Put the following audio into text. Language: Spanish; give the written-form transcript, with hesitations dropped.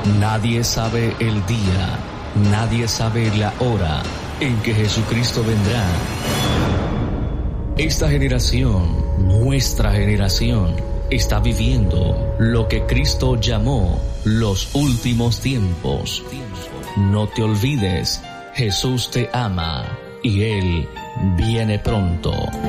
Nadie sabe el día, nadie sabe la hora en que Jesucristo vendrá. Esta generación, nuestra generación, está viviendo lo que Cristo llamó los últimos tiempos. No te olvides, Jesús te ama y Él viene pronto.